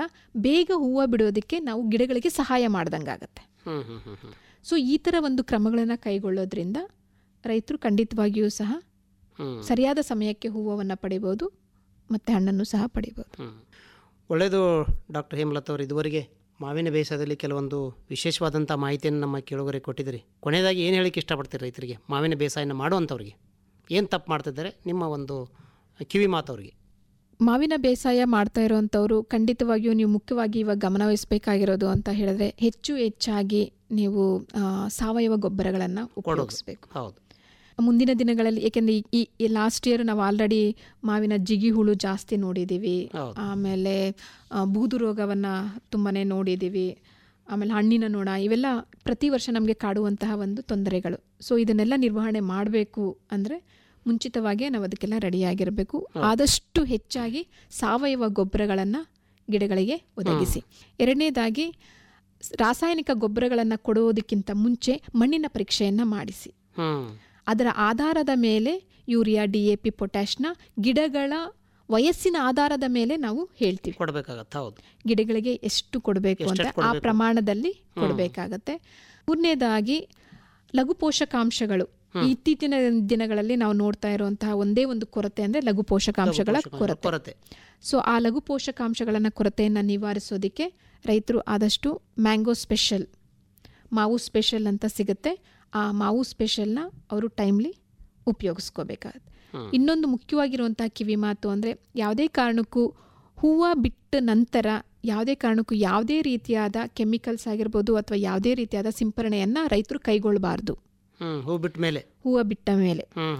ಬೇಗ ಹೂವು ಬಿಡೋದಕ್ಕೆ ನಾವು ಗಿಡಗಳಿಗೆ ಸಹಾಯ ಮಾಡ್ದಂಗಾಗತ್ತೆ. ಸೊ ಈ ಥರ ಒಂದು ಕ್ರಮಗಳನ್ನು ಕೈಗೊಳ್ಳೋದ್ರಿಂದ ರೈತರು ಖಂಡಿತವಾಗಿಯೂ ಸಹ ಸರಿಯಾದ ಸಮಯಕ್ಕೆ ಹೂವನ್ನು ಪಡಿಬೋದು ಮತ್ತು ಹಣ್ಣನ್ನು ಸಹ ಪಡಿಬೋದು. ಒಳ್ಳೆಯದು ಡಾಕ್ಟರ್ ಹೇಮಲತಾ ಅವರು, ಇದುವರೆಗೆ ಮಾವಿನ ಬೇಸಾಯದಲ್ಲಿ ಕೆಲವೊಂದು ವಿಶೇಷವಾದಂಥ ಮಾಹಿತಿಯನ್ನು ನಮ್ಮ ಕೇಳುಗರಿಗೆ ಕೊಟ್ಟಿದ್ದೀರಿ. ಕೊನೆಯದಾಗಿ ಏನು ಹೇಳಕ್ಕೆ ಇಷ್ಟಪಡ್ತೀರಿ ರೈತರಿಗೆ, ಮಾವಿನ ಬೇಸಾಯನ ಮಾಡುವಂಥವ್ರಿಗೆ ಏನು ತಪ್ಪು ಮಾಡ್ತಿದ್ದಾರೆ, ನಿಮ್ಮ ಒಂದು ಕಿವಿ ಮಾತು ಅವರಿಗೆ? ಮಾವಿನ ಬೇಸಾಯ ಮಾಡ್ತಾ ಇರೋವಂಥವ್ರು ಖಂಡಿತವಾಗಿಯೂ ನೀವು ಮುಖ್ಯವಾಗಿ ಇವಾಗ ಗಮನವಹಿಸಬೇಕಾಗಿರೋದು ಅಂತ ಹೇಳಿದ್ರೆ ಹೆಚ್ಚಾಗಿ ನೀವು ಸಾವಯವ ಗೊಬ್ಬರಗಳನ್ನು ಉಪಯೋಗಿಸಬೇಕು. ಹೌದು, ಮುಂದಿನ ದಿನಗಳಲ್ಲಿ, ಏಕೆಂದರೆ ಈ ಲಾಸ್ಟ್ ಇಯರ್ ನಾವು ಆಲ್ರೆಡಿ ಮಾವಿನ ಜಿಗಿ ಹುಳು ಜಾಸ್ತಿ ನೋಡಿದ್ದೀವಿ, ಆಮೇಲೆ ಬೂದು ರೋಗವನ್ನು ತುಂಬಾ ನೋಡಿದ್ದೀವಿ, ಆಮೇಲೆ ಹಣ್ಣಿನ ನೊಣ, ಇವೆಲ್ಲ ಪ್ರತಿ ವರ್ಷ ನಮಗೆ ಕಾಡುವಂತಹ ಒಂದು ತೊಂದರೆಗಳು. ಸೊ ಇದನ್ನೆಲ್ಲ ನಿರ್ವಹಣೆ ಮಾಡಬೇಕು ಅಂದರೆ ಮುಂಚಿತವಾಗಿಯೇ ನಾವು ಅದಕ್ಕೆಲ್ಲ ರೆಡಿಯಾಗಿರಬೇಕು. ಆದಷ್ಟು ಹೆಚ್ಚಾಗಿ ಸಾವಯವ ಗೊಬ್ಬರಗಳನ್ನು ಗಿಡಗಳಿಗೆ ಒದಗಿಸಿ. ಎರಡನೇದಾಗಿ ರಾಸಾಯನಿಕ ಗೊಬ್ಬರಗಳನ್ನು ಕೊಡುವುದಕ್ಕಿಂತ ಮುಂಚೆ ಮಣ್ಣಿನ ಪರೀಕ್ಷೆಯನ್ನು ಮಾಡಿಸಿ. ಅದರ ಆಧಾರದ ಮೇಲೆ ಯೂರಿಯಾ, DAP, ಪೊಟ್ಯಾಶ್ನ ಗಿಡಗಳ ವಯಸ್ಸಿನ ಆಧಾರದ ಮೇಲೆ ನಾವು ಹೇಳ್ತೀವಿ ಕೊಡಬೇಕಾಗತ್ತೆ. ಹೌದು, ಗಿಡಗಳಿಗೆ ಎಷ್ಟು ಕೊಡಬೇಕು ಅಂತ ಆ ಪ್ರಮಾಣದಲ್ಲಿ ಕೊಡಬೇಕಾಗತ್ತೆ. ಮೂರನೇದಾಗಿ ಲಘು ಪೋಷಕಾಂಶಗಳು. ಇತ್ತೀಚಿನ ದಿನಗಳಲ್ಲಿ ನಾವು ನೋಡ್ತಾ ಇರುವಂತಹ ಒಂದೇ ಒಂದು ಕೊರತೆ ಅಂದರೆ ಲಘು ಪೋಷಕಾಂಶಗಳ ಕೊರತೆ. ಸೊ ಆ ಲಘು ಪೋಷಕಾಂಶಗಳನ್ನು ಕೊರತೆಯನ್ನು ನಿವಾರಿಸೋದಕ್ಕೆ ರೈತರು ಆದಷ್ಟು ಮ್ಯಾಂಗೋ ಸ್ಪೆಷಲ್, ಮಾವು ಸ್ಪೆಷಲ್ ಅಂತ ಸಿಗುತ್ತೆ, ಆ ಮಾವು ಸ್ಪೆಷಲ್ನ ಅವರು ಟೈಮ್ಲಿ ಉಪಯೋಗಿಸ್ಕೋಬೇಕಾಗತ್ತೆ. ಇನ್ನೊಂದು ಮುಖ್ಯವಾಗಿರುವಂಥ ಕಿವಿ ಮಾತು ಅಂದರೆ ಯಾವುದೇ ಕಾರಣಕ್ಕೂ ಹೂವು ಬಿಟ್ಟ ನಂತರ ಯಾವುದೇ ರೀತಿಯಾದ ಕೆಮಿಕಲ್ಸ್ ಆಗಿರ್ಬೋದು ಅಥವಾ ಯಾವುದೇ ರೀತಿಯಾದ ಸಿಂಪರಣೆಯನ್ನು ರೈತರು ಕೈಗೊಳ್ಳಬಾರ್ದು. ಹೂವು ಬಿಟ್ಟ ಮೇಲೆ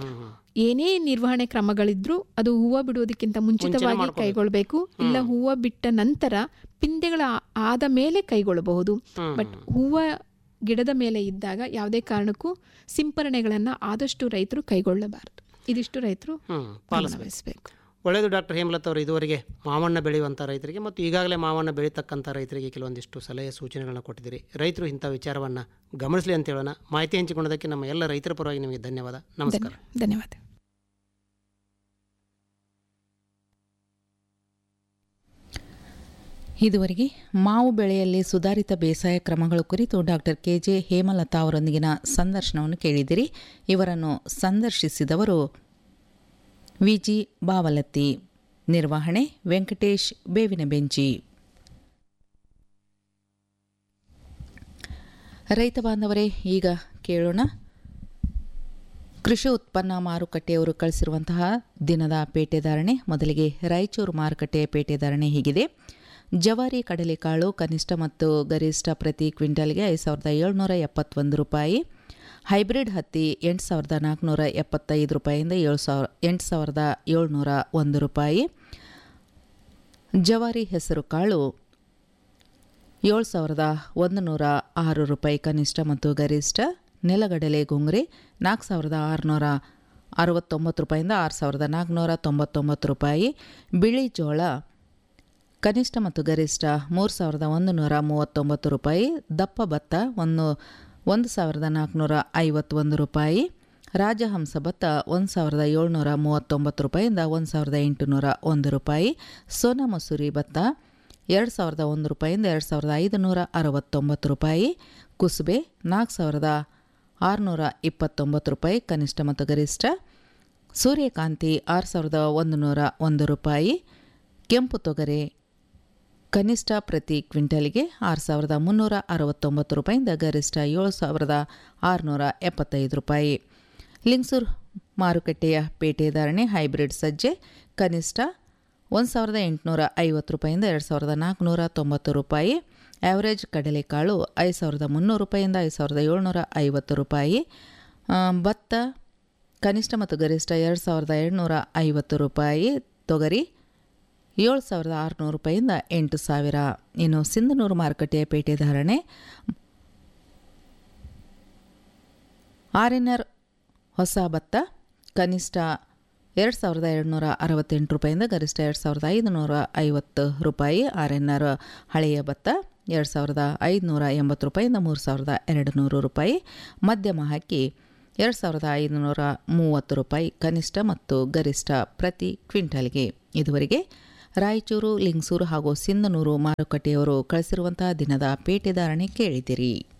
ಏನೇ ನಿರ್ವಹಣೆ ಕ್ರಮಗಳಿದ್ರೂ ಅದು ಹೂವು ಬಿಡುವುದಕ್ಕಿಂತ ಮುಂಚಿತವಾಗಿ ಕೈಗೊಳ್ಳಬೇಕು. ಇಲ್ಲ ಹೂವು ಬಿಟ್ಟ ನಂತರ ಪಿಂದೆಗಳ ಆದ ಮೇಲೆ ಕೈಗೊಳ್ಳಬಹುದು. ಬಟ್ ಹೂವು ಗಿಡದ ಮೇಲೆ ಇದ್ದಾಗ ಯಾವುದೇ ಕಾರಣಕ್ಕೂ ಸಿಂಪರಣೆಗಳನ್ನು ಆದಷ್ಟು ರೈತರು ಕೈಗೊಳ್ಳಬಾರದು. ಇದಿಷ್ಟು ರೈತರು ಪಾಲಿಸಬೇಕು. ಒಳ್ಳೆಯದು ಡಾಕ್ಟರ್ ಹೇಮಲತಾ ಅವರು, ಇದುವರೆಗೆ ಮಾವಣ್ಣ ಬೆಳೆಯುವಂಥ ರೈತರಿಗೆ ಮತ್ತು ಈಗಾಗಲೇ ಮಾವಣ್ಣ ಬೆಳೀತಕ್ಕಂಥ ರೈತರಿಗೆ ಕೆಲವೊಂದಿಷ್ಟು ಸಲಹೆ ಸೂಚನೆಗಳನ್ನ ಕೊಟ್ಟಿದ್ದೀರಿ. ರೈತರು ಇಂಥ ವಿಚಾರವನ್ನು ಗಮನಿಸಲಿ ಅಂತ ಹೇಳೋಣ. ಮಾಹಿತಿ ಹಂಚಿಕೊಂಡದಕ್ಕೆ ನಮ್ಮ ಎಲ್ಲ ರೈತರ ಪರವಾಗಿ ನಿಮಗೆ ಧನ್ಯವಾದ. ನಮಸ್ಕಾರ. ಧನ್ಯವಾದ. ಇದುವರೆಗೆ ಮಾವು ಬೆಳೆಯಲ್ಲಿ ಸುಧಾರಿತ ಬೇಸಾಯ ಕ್ರಮಗಳ ಕುರಿತು ಡಾಕ್ಟರ್ KJ ಹೇಮಲತಾ ಅವರೊಂದಿಗಿನ ಸಂದರ್ಶನವನ್ನು ಕೇಳಿದಿರಿ. ಇವರನ್ನು ಸಂದರ್ಶಿಸಿದವರು VG ಬಾವಲತ್ತಿ. ನಿರ್ವಹಣೆ ವೆಂಕಟೇಶ್ ಬೇವಿನ ಬೆಂಚಿ. ರೈತ ಬಾಂಧವರೇ, ಈಗ ಕೇಳೋಣ ಕೃಷಿ ಉತ್ಪನ್ನ ಮಾರುಕಟ್ಟೆಯವರು ಕಳಿಸಿರುವಂತಹ ದಿನದ ಪೇಟೆ ಧಾರಣೆ. ಮೊದಲಿಗೆ ರಾಯಚೂರು ಮಾರುಕಟ್ಟೆಯ ಪೇಟೆ ಧಾರಣೆ ಹೀಗಿದೆ. ಜವಾರಿ ಕಡಲೆಕಾಳು ಕನಿಷ್ಠ ಮತ್ತು ಗರಿಷ್ಠ ಪ್ರತಿ ಕ್ವಿಂಟಲ್ಗೆ 5,771 ರೂಪಾಯಿ. ಹೈಬ್ರಿಡ್ ಹತ್ತಿ 8,475 ರೂಪಾಯಿಯಿಂದ 8,701 ರೂಪಾಯಿ. ಜವಾರಿ ಹೆಸರು ಕಾಳು 7,106 ರೂಪಾಯಿ ಕನಿಷ್ಠ ಮತ್ತು ಗರಿಷ್ಠ. ನೆಲಗಡಲೆ ಗುಂಗ್ರೆ 4,669 ರೂಪಾಯಿಂದ 6,499 ರೂಪಾಯಿ. ಬಿಳಿ ಜೋಳ ಕನಿಷ್ಠ ಮತ್ತು ಗರಿಷ್ಠ 3,139 ರೂಪಾಯಿ. ದಪ್ಪ ಭತ್ತ 1,451 ರೂಪಾಯಿ. ರಾಜಹಂಸ ಭತ್ತ 1,739 ರೂಪಾಯಿಂದ 1,801 ರೂಪಾಯಿ. ಸೋನಾ ಮಸೂರಿ ಭತ್ತ 2,001 ರೂಪಾಯಿಂದ 2,569 ರೂಪಾಯಿ. ಕುಸುಬೆ 4,629 ರೂಪಾಯಿ ಕನಿಷ್ಠ ಮತ್ತು ಗರಿಷ್ಠ. ಸೂರ್ಯಕಾಂತಿ 6,101 ರೂಪಾಯಿ. ಕೆಂಪು ತೊಗರೆ ಕನಿಷ್ಠ ಪ್ರತಿ ಕ್ವಿಂಟಲ್ಗೆ 6,369 ರೂಪಾಯಿಂದ ಗರಿಷ್ಠ 7,675 ರೂಪಾಯಿ. ಲಿಂಗಸೂರು ಮಾರುಕಟ್ಟೆಯ ಪೇಟೆ ಧಾರಣೆ ಹೈಬ್ರಿಡ್ ಸಜ್ಜೆ ಕನಿಷ್ಠ 1,850 ರೂಪಾಯಿಂದ 2,490 ರೂಪಾಯಿ. ಆ್ಯಾವರೇಜ್ ಕಡಲೆಕಾಳು 5,300 ರೂಪಾಯಿಂದ 5,750 ರೂಪಾಯಿ. ಭತ್ತ ಕನಿಷ್ಠ ಮತ್ತು ಗರಿಷ್ಠ 2,250 ರೂಪಾಯಿ. ತೊಗರಿ 7,600 ರೂಪಾಯಿಂದ 8,000. ಇನ್ನು ಸಿಂಧನೂರು ಮಾರುಕಟ್ಟೆಯ ಪೇಟೆ ಧಾರಣೆ RNR ಹೊಸ ಭತ್ತ ಕನಿಷ್ಠ 2,268 ರೂಪಾಯಿಂದ ಗರಿಷ್ಠ 2,550 ರೂಪಾಯಿ. RNR ಹಳೆಯ ಭತ್ತ 2,580 ರೂಪಾಯಿಂದ 3,200 ರೂಪಾಯಿ. ಮಧ್ಯಮ ಅಕ್ಕಿ 2,530 ರೂಪಾಯಿ ಕನಿಷ್ಠ ಮತ್ತು ಗರಿಷ್ಠ ಪ್ರತಿ ಕ್ವಿಂಟಲ್ಗೆ. ಇದುವರೆಗೆ ರಾಯಚೂರು, ಲಿಂಗಸೂರು ಹಾಗೂ ಸಿಂಧನೂರು ಮಾರುಕಟ್ಟೆಯವರು ಕಳಿಸಿರುವಂತಹ ದಿನದ ಪೇಟೆ ಧಾರಣೆ ಕೇಳಿದಿರಿ.